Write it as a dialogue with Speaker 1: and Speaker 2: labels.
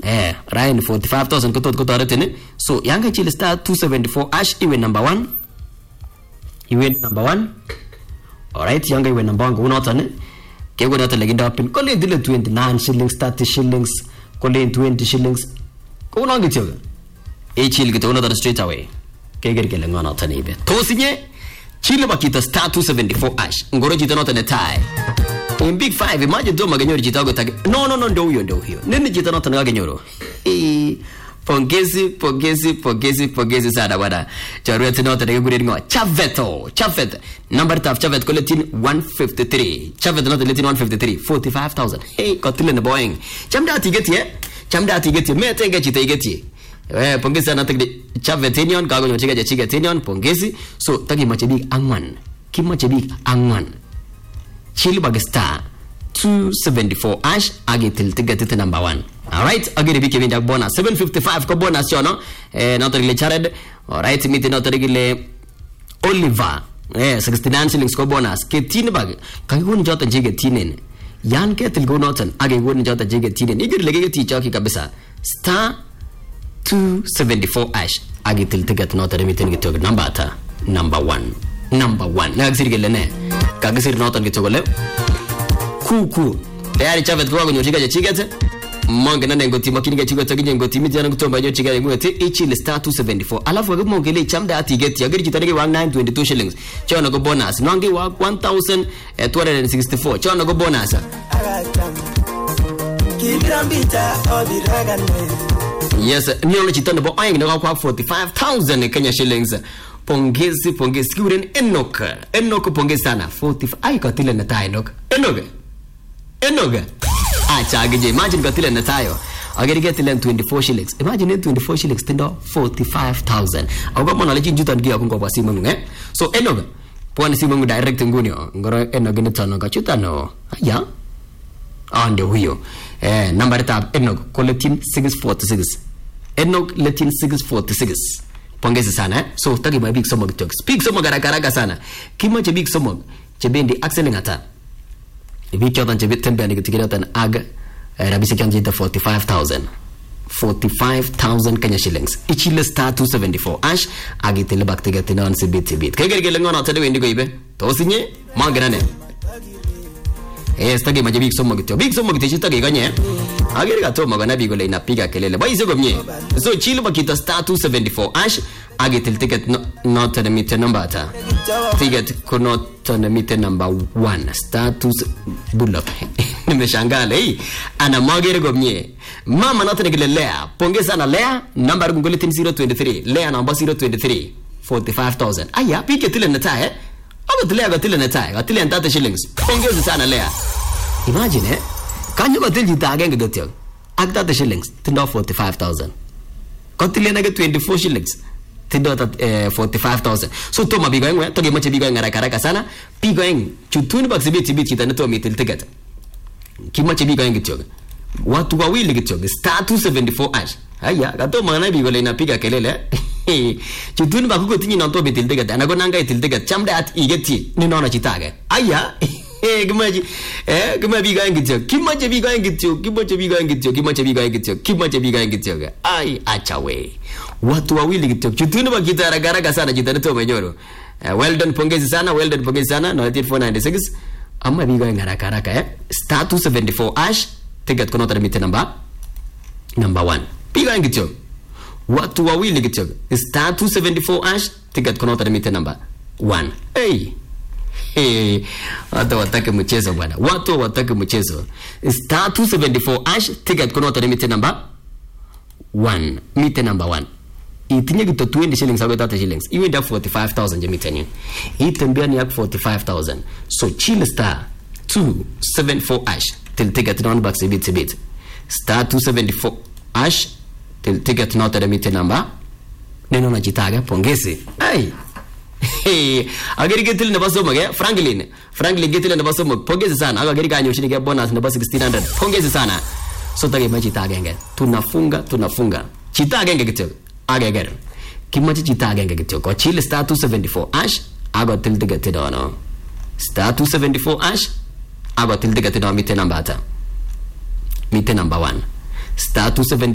Speaker 1: Ryan 45,000 kotot kotoretin. So yanga chili star 274 hash iwe number 1. Iwe number 1. Alright, yanga iwe number 1 kunotan. Kego notan leginda pin. Kole dile 29 shillings, 30 shillings, kole 20 shillings. Kuno gityo. Chili gito notan straight away. Keger kele ngonotan ibe. Tosinye chili bakita star 274 hash. Ngoro jito notan tie. In Big 5, imagine do maganyo jita go tag. No, ndo huyo. Nini jita notan gaganyo. Pongezi sana bwana. Charuya tino tada gure ngo. Chavet. Number taf Chavet koletin 153. Chavet no letin 153. 45,000. Hey, kotile na boying. Chamda tigeti. Me tenga chita igeti. Pongezi sana tagdi Chavet enion kago nyo chiga tenion pongezi. So tagi machebig angwan. Kimachebig angwan. Chili Bagastar 274 hash agitil tiget number 1. Alright, agiri biki vinja bonus 755 ko bonus yono. Notori le Jared. Alright, miti notori le Oliver. 69 shillings ko bonus. Ketin bag. Kagigun jota jige tinen. Yan ketil go notan agigun jota jige tinen. Igiri lege ti chaki kabisa. Star 274 hash agitil tiget notori miti ngitog number ta number 1. Nagsir gelene. Kagisir notan gitogole. Kuku. Tayari Chavet kwa kunyoshika chigete. Monge nane ngoti makini gachigo taginye ngoti miti yana kutomba nyo chiga ngoti ichi le star 274. Alafu wage mongele chamda ati geti agiri chitanege wa 922 shillings. Chono go bonus. Nwangi wa 1,264. Chono go bonus. Yes, niyo chitano bo ayeng na kwa 45,000 Kenya shillings. Pongezi kiuren Enoch pongezi sana 45 ay katile na tayo Enoch acha agije imagine katile na tayo ageri getile 24 shillings imagine 24 shillings tendo 45,000 au kama unaleji juta ngia kungo kwa simu so Enoch pwani simu direct ngunyo ngoro Enoch ni tano kachutano aya ndio huyo number tab Enoch collecting 646 Enoch letting 646 pongezi sana so tagi ma big somog talks big somog haraka sana kimo che big somog che bendi axel ngata ibi chotan che bitembe ni kitikiratan ag rabisi kanje 45,000 Kenya shillings ichile star 274 ash agitele baktiga tinan se bit kegergele ngona tade wendi go ibe to sinye mangrane tagi ma big somog te tagi ganye agere gato magana bigo le inapiga kelele baize gomye so chilo bakita star 274 ash agitil ticket not the meter number ta ticket not the meter number 1 star 2 bulop nimeshangala ana magere gomye mama not the Lea pongeza na Lea number ngole team 023 Lea number 023 45,000 aya pike tile na tae agatile na tae gatile na 30 shillings pongeza sana Lea imagine kanyo ko tilji tagenge gotyo agta 30 shillings tindo 45,000 kotile na 24 shillings tindo 45,000 so to mabigo ngwe to gemache bigo haraka sana bigo ng chutuni baksibiti bitita to mitil ticket kimache bigo ng gityo watu wawili gityo star 274 ash haya gato mana bigo le inapiga kelele chutuni bakuko tinyi na to mitil ticket anagonanga itil ticket chamda at igeti ni naona chitaga aya kimache bigo ng gityo kimache bigo ng gityo ai acha we watu wawili gityo chutuni bakita haraka sana jitani to menyoro well done pongezi sana no 496 amma bigo ng haraka star 274 ash ticket kono tarmite number 1 bigo ng gityo watu wawili gityo star 274 ash ticket kono tarmite number 1 watu watake mchezo bwana star 274 ash ticket kono tarmite number 1 mite number 1 itinye gito 20 shillings au 30 shillings iwe nda 45,000 jemitenye itembea ni 45,000 so chill star 274 ash till ticket non box bit star 274 ash till ticket not the mite number neno na jitaga pongezi ageri getil na baso mage Franklin getil na baso mage pongezi sana ageri ganyo shini bonus na 1600 pongezi sana so tage machi tagenge tunafunga chitagenge gityo ageger kimachi chitagenge gityo ko chill star 274 ash ago til ticket dono star 274 ash ago til ticket dono mite number 1 star 274